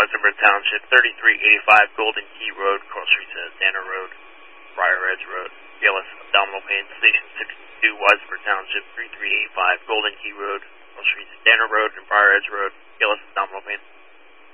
Weisenberg Township, 3385 Golden Key Road, cross streets Danner Road, Briar Edge Road. BLS abdominal pain, Station 62, Weisenberg Township, 3385 Golden Key Road, cross streets Danner Road and Briar Edge Road. BLS